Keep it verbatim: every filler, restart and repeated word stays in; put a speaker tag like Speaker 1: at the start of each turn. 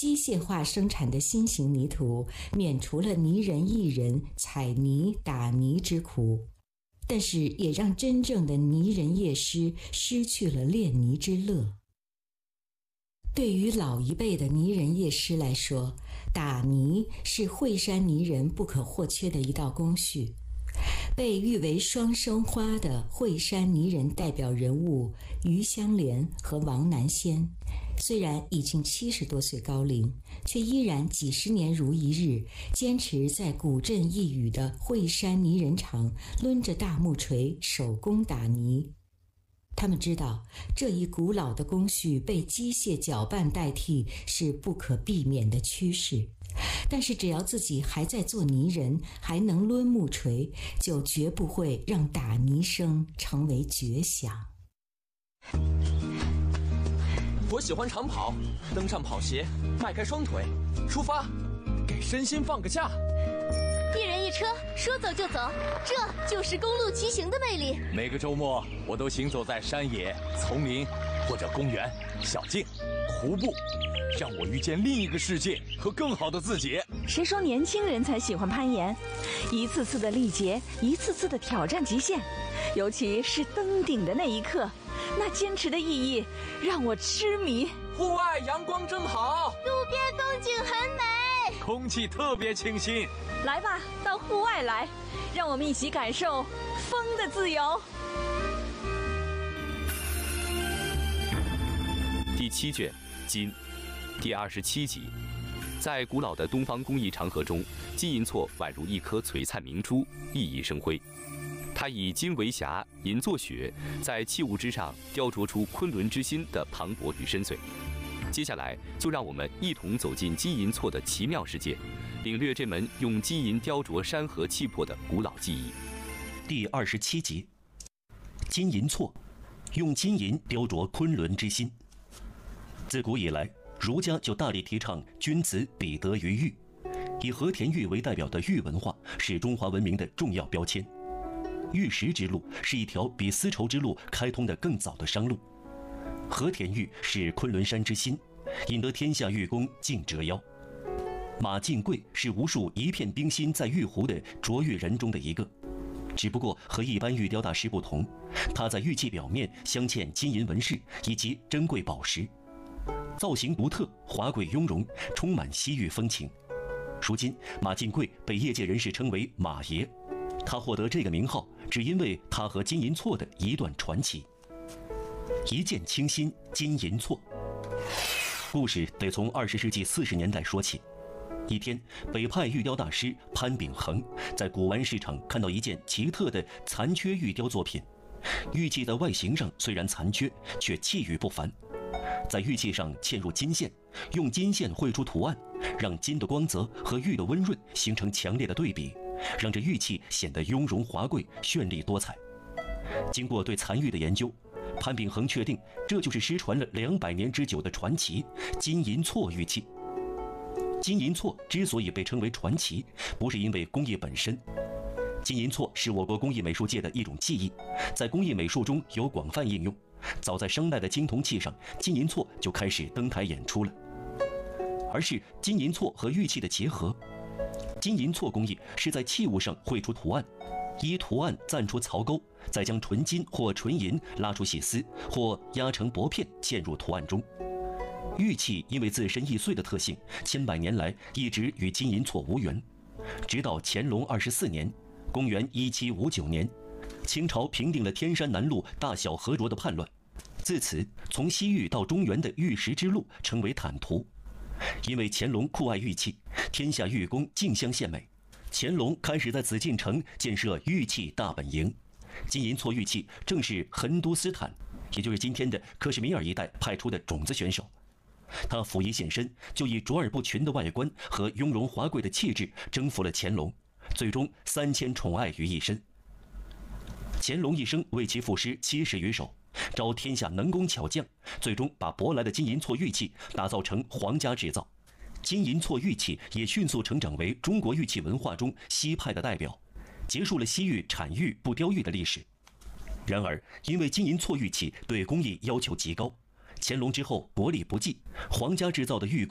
Speaker 1: 机械化生产的新型泥土免除了泥人艺人采泥打泥之苦，但是也让真正的泥人业师失去了炼泥之乐。对于老一辈的泥人业师来说，打泥是惠山泥人不可或缺的一道工序。被誉为双生花的惠山泥人代表人物于香莲和王南仙，虽然已经七十多岁高龄，却依然几十年如一日，坚持在古镇一隅的惠山泥人厂抡着大木锤手工打泥。他们知道这一古老的工序被机械搅拌代替是不可避免的趋势，但是只要自己还在做泥人，还能抡木锤，就绝不会让打泥声成为绝响。
Speaker 2: 我喜欢长跑，登上跑鞋，迈开双腿，出发，给身心放个假。
Speaker 3: 一人一车，说走就走，这就是公路骑行的魅力。
Speaker 4: 每个周末，我都行走在山野、丛林或者公园、小径、湖泊，让我遇见另一个世界和更好的自己。
Speaker 5: 谁说年轻人才喜欢攀岩？一次次的历劫，一次次的挑战极限，尤其是登顶的那一刻，那坚持的意义让我痴迷。
Speaker 2: 户外阳光真好，
Speaker 3: 路边风景很美，
Speaker 4: 空气特别清新。
Speaker 5: 来吧，到户外来，让我们一起感受风的自由。
Speaker 6: 第七卷，金，第二十七集。在古老的东方工艺长河中，金银错宛如一颗璀璨明珠，熠熠生辉。它以金为匣，银作雪，在器物之上雕琢出昆仑之心的磅礴与深邃。接下来，就让我们一同走进金银错的奇妙世界，领略这门用金银雕琢山河气魄的古老技艺。
Speaker 7: 第二十七集，金银错，用金银雕琢昆仑之心。自古以来，儒家就大力提倡君子比德于玉，以和田玉为代表的玉文化是中华文明的重要标签。玉石之路是一条比丝绸之路开通的更早的商路。和田玉是昆仑山之心，引得天下玉工竞折腰。马进贵是无数一片冰心在玉壶的琢玉人中的一个，只不过和一般玉雕大师不同，他在玉器表面镶嵌金银纹饰以及珍贵宝石，造型独特，华贵雍容，充满西域风情。如今马进贵被业界人士称为马爷，他获得这个名号只因为他和金银错的一段传奇。一见倾心，金银错。故事得从二十世纪四十年代说起。一天，北派玉雕大师潘秉衡在古玩市场看到一件奇特的残缺玉雕作品。玉器的外形上虽然残缺，却气宇不凡。在玉器上嵌入金线，用金线绘出图案，让金的光泽和玉的温润形成强烈的对比，让这玉器显得雍容华贵、绚丽多彩。经过对残玉的研究，潘秉衡确定这就是失传了两百年之久的传奇金银错玉器。金银错之所以被称为传奇，不是因为工艺本身。金银错是我国工艺美术界的一种技艺，在工艺美术中有广泛应用。早在商代的青铜器上，金银错就开始登台演出了。而是金银错和玉器的结合。金银错工艺是在器物上绘出图案，依图案暂出槽钩，再将纯金或纯银拉出细丝，或压成薄片嵌入图案中。玉器因为自身易碎的特性，千百年来一直与金银错无缘。直到乾隆二十四年，公元一七五九年，清朝平定了天山南路大小河浊的叛乱，自此从西域到中原的玉石之路成为坦途。因为乾隆酷爱玉器，天下玉工竞相献美，乾隆开始在紫禁城建设玉器大本营。金银错玉器正是横都斯坦，也就是今天的克什米尔一带派出的种子选手。他甫一现身，就以卓尔不群的外观和雍容华贵的气质征服了乾隆，最终三千宠爱于一身。乾隆一生为其赋诗七十余首，招天下能工巧匠，最终把舶来的金银错玉器打造成皇家制造。金银错玉器也迅速成长为中国玉器文化中西派的代表，结束了西域产玉不雕玉的历史。然而，因为金银错玉器对工艺要求极高，乾隆之后国力不济，皇家制造的玉